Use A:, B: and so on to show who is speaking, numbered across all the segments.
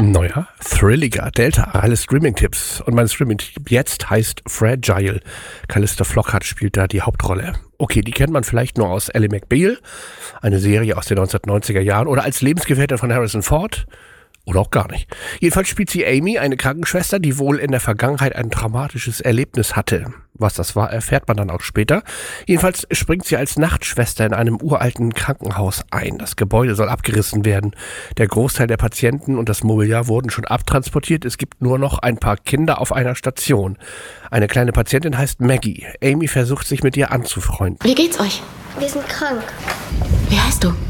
A: Neuer, thrilliger Delta, alle Streaming-Tipps. Und mein Streaming-Tipp jetzt heißt Fragile. Calista Flockhart spielt da die Hauptrolle. Okay, die kennt man vielleicht nur aus Ally McBeal, eine Serie aus den 1990er Jahren, oder als Lebensgefährtin von Harrison Ford. Oder auch gar nicht. Jedenfalls spielt sie Amy, eine Krankenschwester, die wohl in der Vergangenheit ein traumatisches Erlebnis hatte. Was das war, erfährt man dann auch später. Jedenfalls springt sie als Nachtschwester in einem uralten Krankenhaus ein. Das Gebäude soll abgerissen werden. Der Großteil der Patienten und das Mobiliar wurden schon abtransportiert. Es gibt nur noch ein paar Kinder auf einer Station. Eine kleine Patientin heißt Maggie. Amy versucht sich mit ihr anzufreunden.
B: Wie geht's euch?
C: Wir sind krank.
B: Wie heißt du?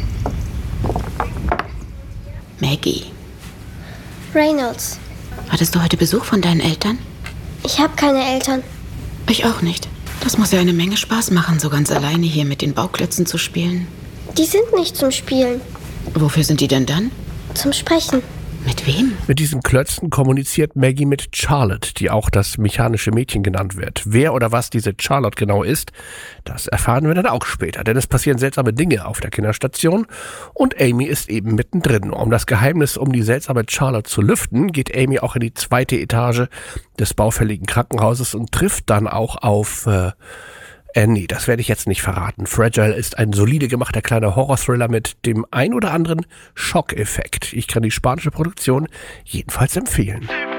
B: Maggie.
C: Reynolds.
B: Hattest du heute Besuch von deinen Eltern?
C: Ich habe keine Eltern.
B: Ich auch nicht. Das muss ja eine Menge Spaß machen, so ganz alleine hier mit den Bauklötzen zu spielen.
C: Die sind nicht zum Spielen.
B: Wofür sind die denn dann?
C: Zum Sprechen.
B: Mit wem?
A: Mit diesen Klötzen kommuniziert Maggie mit Charlotte, die auch das mechanische Mädchen genannt wird. Wer oder was diese Charlotte genau ist, das erfahren wir dann auch später, denn es passieren seltsame Dinge auf der Kinderstation und Amy ist eben mittendrin. Um das Geheimnis um die seltsame Charlotte zu lüften, geht Amy auch in die 2. Etage des baufälligen Krankenhauses und trifft dann auch auf... nee, das werde ich jetzt nicht verraten. Fragile ist ein solide gemachter kleiner Horror-Thriller mit dem ein oder anderen Schockeffekt. Ich kann die spanische Produktion jedenfalls empfehlen.